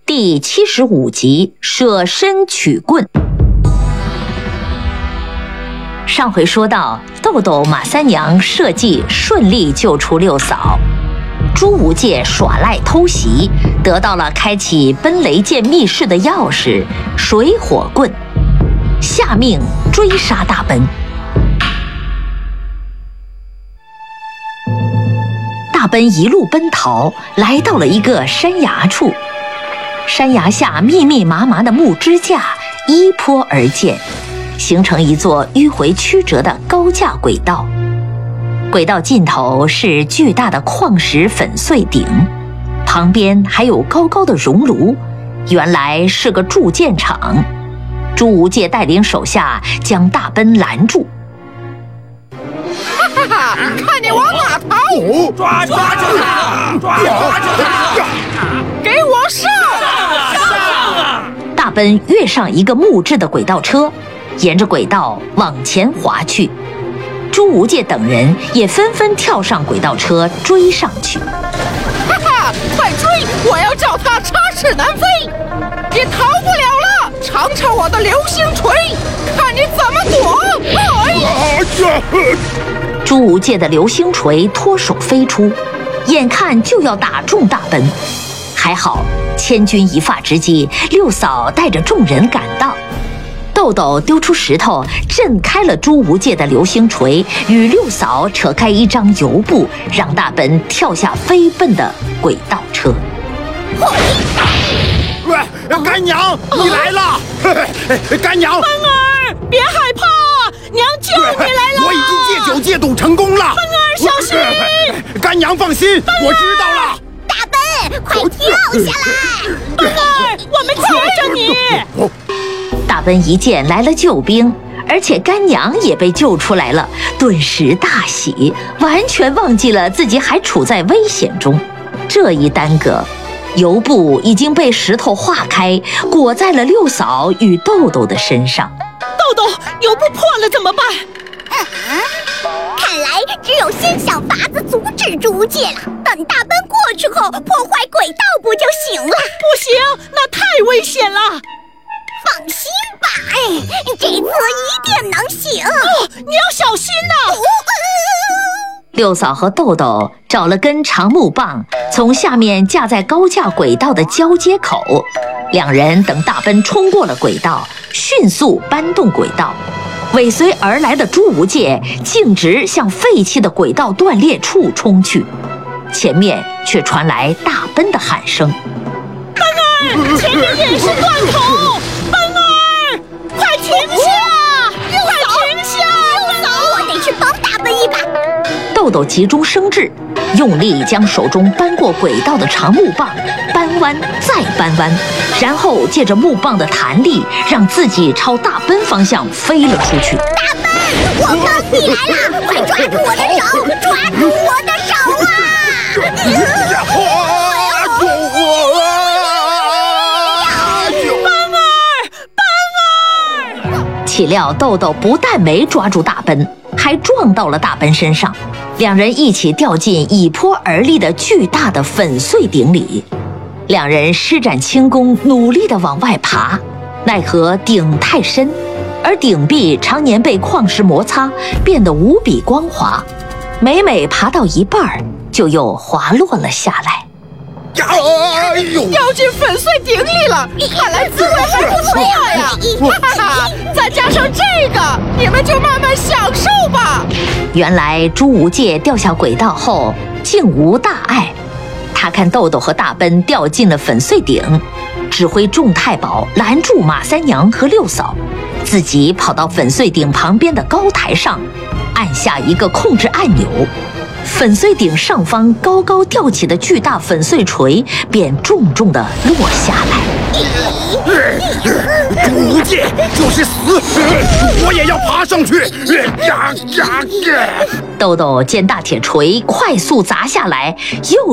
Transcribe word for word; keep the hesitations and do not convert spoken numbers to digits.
第七十五集舍身取棍。上回说到，豆豆马三娘设计顺利救出六嫂，朱无戒耍赖偷袭，得到了开启奔雷剑密室的钥匙水火棍，下命追杀大奔。大奔一路奔逃，来到了一个山崖处，山崖下密密麻麻的木支架依坡而建，形成一座迂回曲折的高架轨道。轨道尽头是巨大的矿石粉碎顶，旁边还有高高的熔炉，原来是个铸剑厂。朱无戒带领手下将大奔拦住。 哈哈，看你往哪逃！抓住他！抓住他！给我上！上啊！ 大奔跃上一个木质的轨道车，沿着轨道往前滑去。朱无戒等人也纷纷跳上轨道车追上去。 哈哈，快追！我要叫他插翅难飞！你逃不了了！尝尝我的流星锤，看你怎么躲！哎！ 朱无戒的流星锤脱手飞出，眼看就要打中大奔，还好千钧一发之际，六嫂带着众人赶到。豆豆丢出石头震开了朱无戒的流星锤，与六嫂扯开一张油布，让大奔跳下飞奔的轨道车。 喂，干娘，你来了！干娘， 奔儿，别害怕，娘救你来了！ 我已经戒酒戒赌成功了。 奔儿，小心！ 干娘放心，我知道了。 大奔，快跳下来！ 奔儿，我们接着你。 大奔一见来了救兵，而且干娘也被救出来了，顿时大喜，完全忘记了自己还处在危险中。这一耽搁，油布已经被石头化开，裹在了六嫂与豆豆的身上。 豆豆，油布破了怎么办？ 啊，看来只有先想法子阻止朱无戒了。等大奔过去后，破坏轨道不就行了？ 不行，那太危险了。 放心吧，哎，这次一定能行。 哦，你要小心呐！ 哦六嫂和豆豆找了根长木棒，从下面架在高架轨道的交接口。两人等大奔冲过了轨道，迅速搬动轨道。尾随而来的朱无戒径直向废弃的轨道断裂处冲去，前面却传来大奔的喊声：“ 奔儿，前面也是断头！奔儿，快停下！快停下！ 六嫂，我得去帮大奔一把。” 豆豆急中生智，用力将手中搬过轨道的长木棒扳弯再扳弯，然后借着木棒的弹力，让自己朝大奔方向飞了出去。 大奔，我帮你来了，快抓住我的手，抓住我的手啊！ 奔儿，奔儿！ 岂料豆豆不但没抓住大奔，还撞到了大奔身上，两人一起掉进倚坡而立的巨大的粉碎顶里。两人施展轻功，努力地往外爬，奈何顶太深，而顶壁常年被矿石摩擦，变得无比光滑，每每爬到一半就又滑落了下来。 哎呦！ 掉进粉碎顶里了，看来滋味还不错呀！哈哈，再加上这个，你们就慢慢享受吧。 原来朱无戒掉下轨道后竟无大碍，他看豆豆和大奔掉进了粉碎顶，指挥众太保拦住马三娘和六嫂，自己跑到粉碎顶旁边的高台上，按下一个控制按钮。粉碎顶上方高高吊起的巨大粉碎锤便重重地落下来。 朱无戒就是死，我也要爬上去！ 豆豆见大铁锤快速砸下来，又